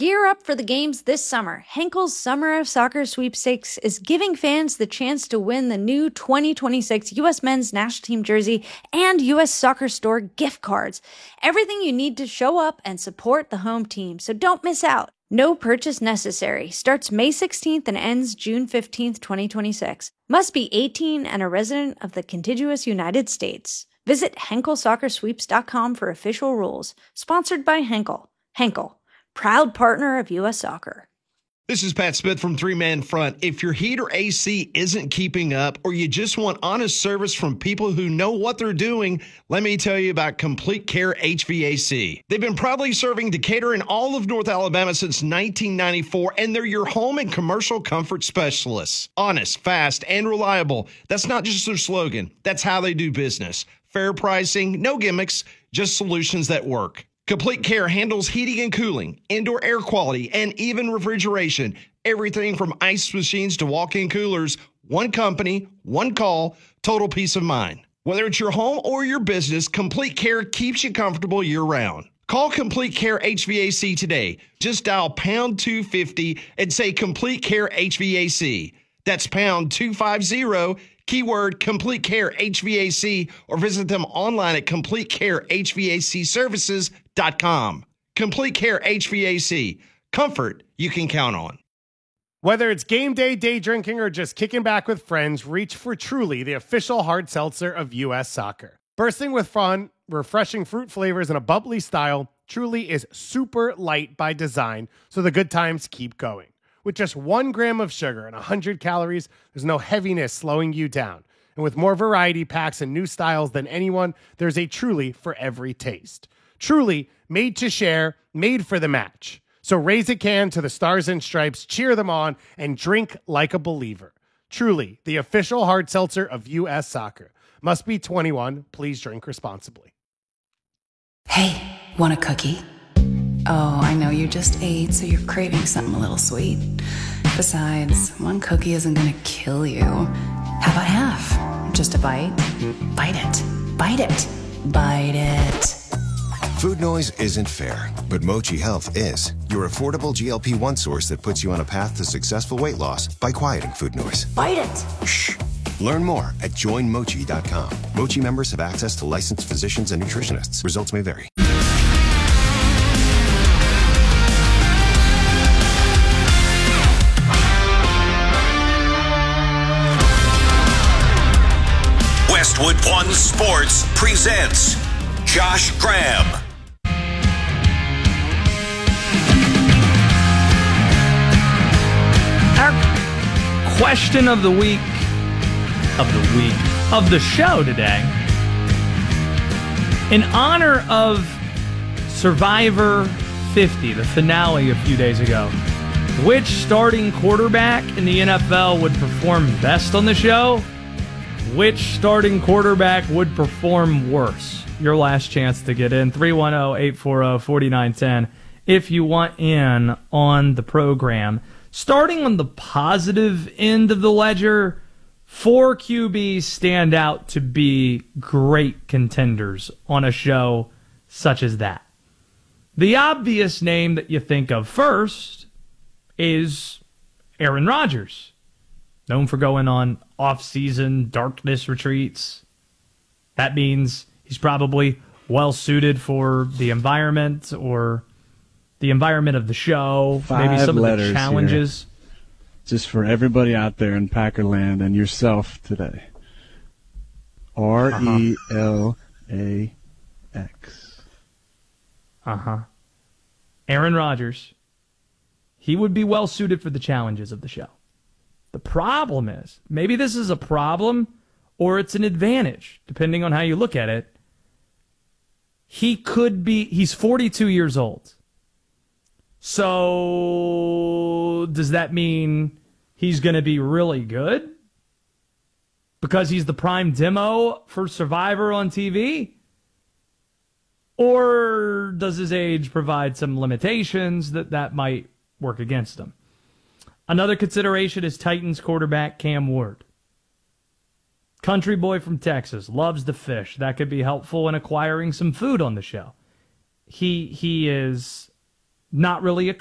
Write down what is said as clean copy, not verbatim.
Gear up for the games this summer. Henkel's Summer of Soccer Sweepstakes is giving fans the chance to win the new 2026 U.S. Men's National Team jersey and U.S. Soccer Store gift cards. Everything you need to show up and support the home team, so don't miss out. No purchase necessary. Starts May 16th and ends June 15th, 2026. Must be 18 and a resident of the contiguous United States. Visit HenkelSoccerSweeps.com for official rules. Sponsored by Henkel. Henkel, proud partner of U.S. Soccer. This is Pat Smith from Three Man Front. If your heat or AC isn't keeping up, or you just want honest service from people who know what they're doing, let me tell you about Complete Care HVAC. They've been proudly serving Decatur and all of North Alabama since 1994, and they're your home and commercial comfort specialists. Honest, fast, and reliable. That's not just their slogan. That's how they do business. Fair pricing, no gimmicks, just solutions that work. Complete Care handles heating and cooling, indoor air quality, and even refrigeration. Everything from ice machines to walk-in coolers. One company, one call, total peace of mind. Whether it's your home or your business, Complete Care keeps you comfortable year-round. Call Complete Care HVAC today. Just dial pound 250 and say Complete Care HVAC. That's pound 250, keyword Complete Care HVAC, or visit them online at CompleteCareHVACservices.com. Complete Care HVAC. Comfort you can count on. Whether it's game day, day drinking, or just kicking back with friends, reach for Truly, the official hard seltzer of U.S. Soccer. Bursting with fun, refreshing fruit flavors, and a bubbly style, Truly is super light by design, so the good times keep going. With just 1 gram of sugar and 100 calories, there's no heaviness slowing you down. And with more variety packs and new styles than anyone, there's a Truly for every taste. Truly, made to share, made for the match. So raise a can to the Stars and Stripes, cheer them on, and drink like a believer. Truly, the official hard seltzer of U.S. Soccer. Must be 21. Please drink responsibly. Hey, want a cookie? Oh, I know you just ate, so you're craving something a little sweet. Besides, 1 cookie isn't gonna kill you. How about half? Just a bite? Bite it. Bite it. Bite it. Food noise isn't fair, but Mochi Health is. Your affordable GLP-1 source that puts you on a path to successful weight loss by quieting food noise. Bite it. Shh. Learn more at joinmochi.com. Mochi members have access to licensed physicians and nutritionists. Results may vary. Westwood One Sports presents Josh Graham. Our question of the week, of the show today, in honor of Survivor 50, the finale a few days ago, which starting quarterback in the NFL would perform best on the show? Which starting quarterback would perform worse? Your last chance to get in. 310-840-4910 if you want in on the program. Starting on the positive end of the ledger, 4 QBs stand out to be great contenders on a show such as that. The obvious name that you think of first is Aaron Rodgers, known for going on off-season darkness retreats. That means he's probably well-suited for the environment or the environment of the show, maybe some of the challenges. Here. Just for everybody out there in Packerland and yourself today. RELAX. Aaron Rodgers, he would be well-suited for the challenges of the show. The problem is, maybe this is a problem or it's an advantage, depending on how you look at it. He's 42 years old. So does that mean he's going to be really good? Because he's the prime demo for Survivor on TV? Or does his age provide some limitations that might work against him? Another consideration is Titans quarterback Cam Ward. Country boy from Texas, loves to fish. That could be helpful in acquiring some food on the show. He is not really a